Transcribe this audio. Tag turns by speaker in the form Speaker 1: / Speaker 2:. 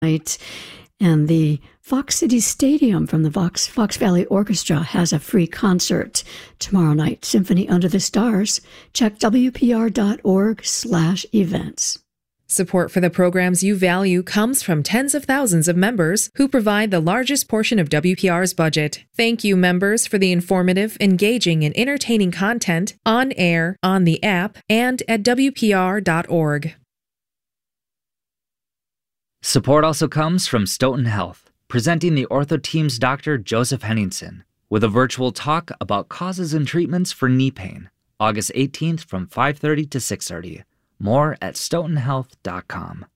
Speaker 1: night. And the Fox City Stadium from the Fox Valley Orchestra has a free concert tomorrow night. Symphony Under the Stars. Check WPR.org/events.
Speaker 2: Support for the programs you value comes from tens of thousands of members who provide the largest portion of WPR's budget. Thank you, members, for the informative, engaging, and entertaining content on air, on the app, and at WPR.org.
Speaker 3: Support also comes from Stoughton Health, presenting the Ortho Team's Dr. Joseph Henningsen with a virtual talk about causes and treatments for knee pain, August 18th from 5:30 to 6:30. More at stoughtonhealth.com.